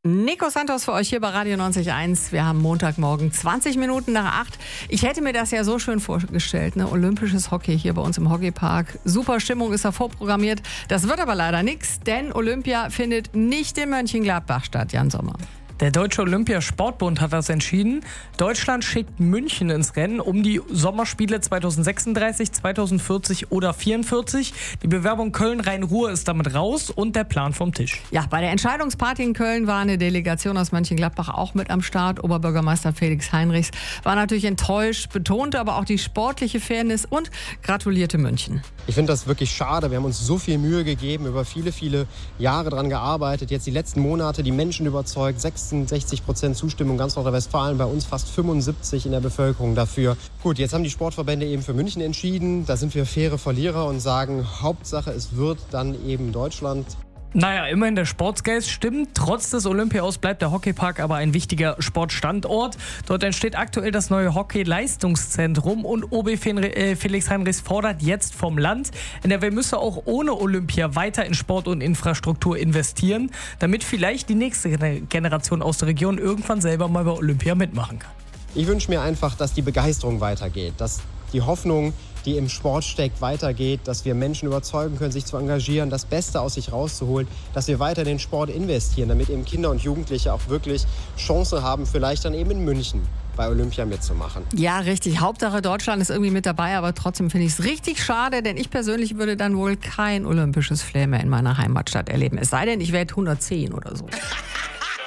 Nico Santos für euch hier bei Radio 90.1. Wir haben Montagmorgen 20 Minuten nach 8. Ich hätte mir das ja so schön vorgestellt, ne? Olympisches Hockey hier bei uns im Hockeypark. Super Stimmung ist da vorprogrammiert. Das wird aber leider nichts, denn Olympia findet nicht in Mönchengladbach statt, Jan Sommer. Der Deutsche Olympiasportbund hat das entschieden. Deutschland schickt München ins Rennen um die Sommerspiele 2036, 2040 oder 44. Die Bewerbung Köln-Rhein-Ruhr ist damit raus und der Plan vom Tisch. Ja, bei der Entscheidungsparty in Köln war eine Delegation aus Mönchengladbach auch mit am Start. Oberbürgermeister Felix Heinrichs war natürlich enttäuscht, betonte aber auch die sportliche Fairness und gratulierte München. Ich finde das wirklich schade. Wir haben uns so viel Mühe gegeben, über viele, viele Jahre daran gearbeitet. Jetzt die letzten Monate die Menschen überzeugt. 66% Zustimmung ganz Nordrhein-Westfalen, bei uns fast 75% in der Bevölkerung dafür. Gut, jetzt haben die Sportverbände eben für München entschieden. Da sind wir faire Verlierer und sagen, Hauptsache es wird dann eben Deutschland. Naja, immerhin der Sportsgeist stimmt. Trotz des Olympiaus bleibt der Hockeypark aber ein wichtiger Sportstandort. Dort entsteht aktuell das neue Hockey-Leistungszentrum und OB Felix Heinrichs fordert jetzt vom Land, NRW müsse auch ohne Olympia weiter in Sport und Infrastruktur investieren, damit vielleicht die nächste Generation aus der Region irgendwann selber mal bei Olympia mitmachen kann. Ich wünsche mir einfach, dass die Begeisterung weitergeht, dass die Hoffnung, die im Sport steckt, weitergeht, dass wir Menschen überzeugen können, sich zu engagieren, das Beste aus sich rauszuholen, dass wir weiter in den Sport investieren, damit eben Kinder und Jugendliche auch wirklich Chancen haben, vielleicht dann eben in München bei Olympia mitzumachen. Ja, richtig. Hauptsache Deutschland ist irgendwie mit dabei, aber trotzdem finde ich es richtig schade, denn ich persönlich würde dann wohl kein olympisches Flair mehr in meiner Heimatstadt erleben. Es sei denn, ich werde 110 oder so.